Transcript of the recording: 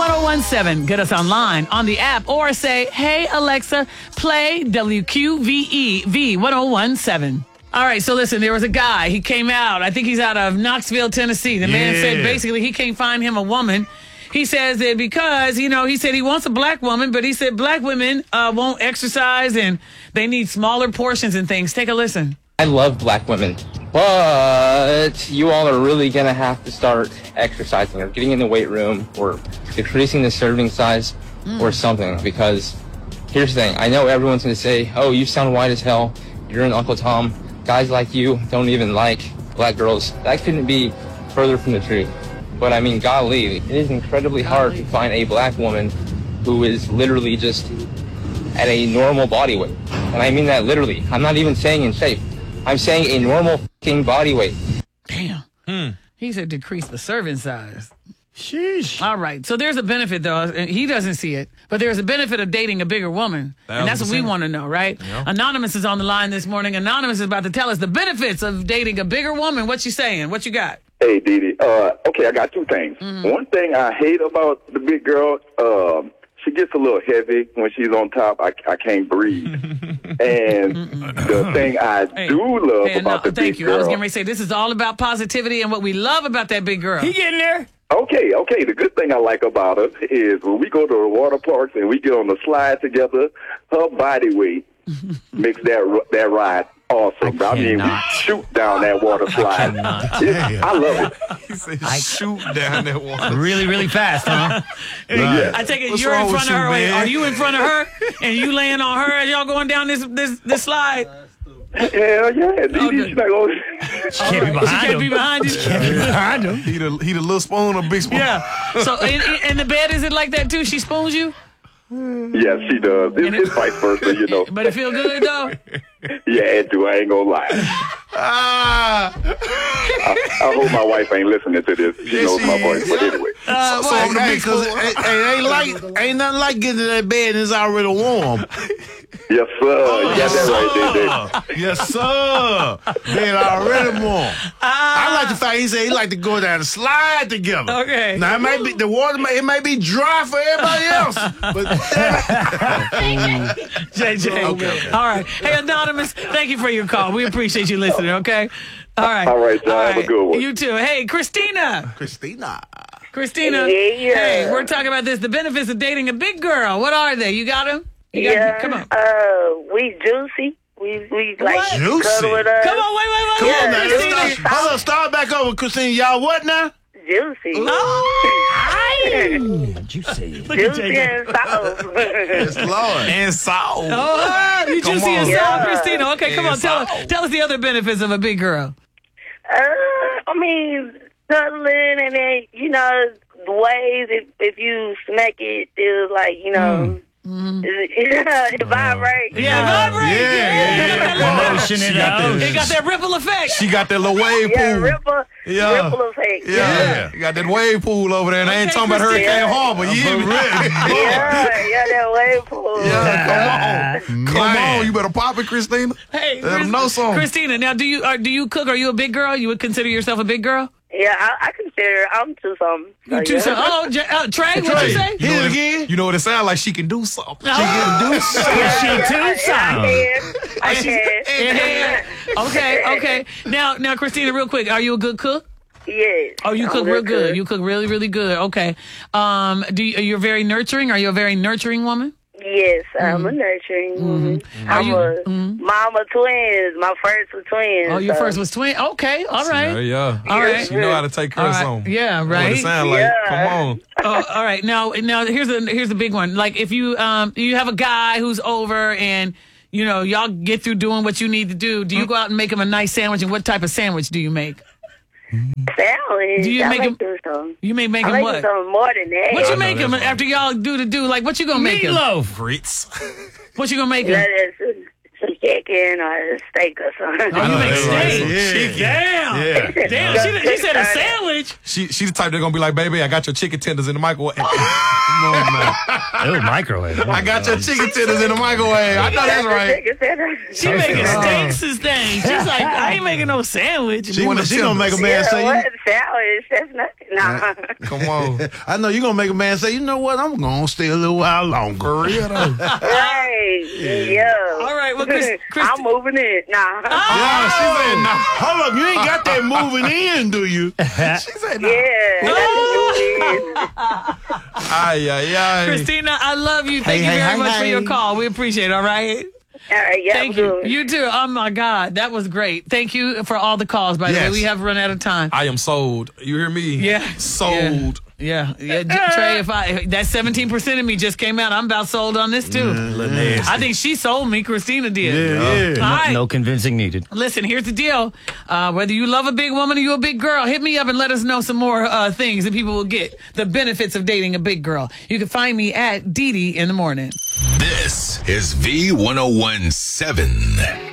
1017. Get us online on the app or say, hey, Alexa, play WQVE V1017. All right, so listen, there was a guy. He came out. I think he's out of Knoxville, Tennessee. The man said basically he can't find him a woman. He says that because, he said he wants a black woman, but he said black women won't exercise and they need smaller portions and things. Take a listen. I love black women, but you all are really going to have to start exercising or getting in the weight room or decreasing the serving size or something, because here's the thing. I know everyone's going to say, oh, you sound white as hell. You're an Uncle Tom. Guys like you don't even like black girls. That couldn't be further from the truth. But I mean, golly, it is incredibly hard to find a black woman who is literally just at a normal body weight. And I mean that literally. I'm not even saying in shape. I'm saying a normal fucking body weight. Damn. He said decrease the serving size. Sheesh. All right. So there's a benefit, though. And he doesn't see it. But there's a benefit of dating a bigger woman. And that's what we want to know, right? Yeah. Anonymous is on the line this morning. Anonymous is about to tell us the benefits of dating a bigger woman. What you saying? What you got? Hey, Dee. Okay, I got two things. One thing I hate about the big girl, she gets a little heavy when she's on top. I can't breathe. And the thing I do love about the big girl... I was getting ready to say, this is all about positivity and what we love about that big girl. He getting there. Okay. The good thing I like about her is when we go to the water parks and we get on the slide together, her body weight makes that ride awesome. I mean, we shoot down that water slide. I love it. He said, shoot down that water. Really, really fast, huh? Yeah. I take it you're in front of her. Wait, are you in front of her and you laying on her as y'all going down this slide? Hell yeah. She's not going She can't be behind him. She can't be behind him. He the little spoon or big spoon? Yeah. So in the bed, is it like that too? She spoons you? Yes, she does. It's vice versa, But it feel good though? Yeah, it do. I ain't gonna lie. I hope my wife ain't listening to this. She knows my voice. But anyway. Because ain't nothing like getting in that bed and it's already warm. Yes, sir. You got that right there. Yes, sir. Bed already warm. I like the fact he said he like to go down and slide together. Okay. Now, it may be the water. It may be dry for everybody else, but JJ. Okay. All right. Hey, Anonymous, thank you for your call. We appreciate you listening, okay? All right. All right, y'all. Have a good one. You too. Hey, Christina. Christina. Yeah. Hey, we're talking about this. The benefits of dating a big girl. What are they? You got them? Come on. We juicy. We like Juicy? cuddle with us. Come on, wait. Come on now. Christina. Hold on, start back over, Christina. Y'all what now? Juicy. Juicy. Juicy and soft. Yes, Lord. And salt. Oh, you Come juicy on. and soft, Yeah. Christina. Okay, come on. Tell us the other benefits of a big girl. I mean, cuddling and then, the ways if you smack it, feels like, it vibrates. Yeah, vibrate. Yeah. Motion it out. It got that ripple effect. She got that little wave Yeah, pool. ripple effect. Yeah. You got that wave pool over there, and I ain't talking about Hurricane Harbor. You hear me? That wave pool. Yeah, come on. You better pop it, Christina. Hey, Let them know something. Christina, now do you cook? Are you a big girl? You would consider yourself a big girl? Yeah, I consider I'm too something. You too something. Oh, Trey, what'd you say? Hit it again. You know what it sounds like? She can do something. She can do Okay. Okay. Now, Christina, real quick, are you a good cook? Yes. Oh, you cook real good. You cook really, really good. Okay. You're very nurturing? Are you a very nurturing woman? Yes, I'm a nurturing woman. I'm a mom of twins. My first was twins. Oh, your first was twin? Okay, all right. Yeah. All right. She know how to take care of something. Yeah, What right. it sound like. Come on. All right. Now here's the big one. Like if you have a guy who's over and y'all get through doing what you need to do, do you go out and make him a nice sandwich? And what type of sandwich do you make? Sandwich. Do you make him? You may make him what? Something more than that. What you make him after y'all do? Like what you gonna make him? Meatloaf. Grits. What you gonna make him? Some chicken or steak or something. Oh, you make Yeah. steak. Damn. Yeah. Damn, she said a sandwich. She the type that's gonna be like, baby, I got your chicken tenders in the microwave. Come on, man. It was microwave. I got your chicken tenders in the microwave. I know that's right. She making steaks and things. She's like, I ain't making no sandwich. She gonna make a man Yeah, say, what sandwich? That's nothing. Nah. Come on. I know you're gonna make a man say, you know what, I'm gonna stay a little while longer. For real though. Right. Yeah. All right, well, I'm moving in. Nah. Yeah, she said, nah. Hold up, you ain't got that moving in, do you? She said, no. Yeah. Ay, ay, ay. Christina, I love you. Thank you very much for your call. We appreciate it, all right? All right, yeah, Thank you. You too. Oh, my God. That was great. Thank you for all the calls, by the way. Yes. We have run out of time. I am sold. You hear me? Yeah. Sold. Yeah. Trey, if that 17% of me just came out, I'm about sold on this too. I think she sold me. Christina did. Yeah. All right. No convincing needed. Listen, here's the deal. Whether you love a big woman or you a big girl, hit me up and let us know some more things that people will get. The benefits of dating a big girl. You can find me at Dee Dee in the morning. This is V1017.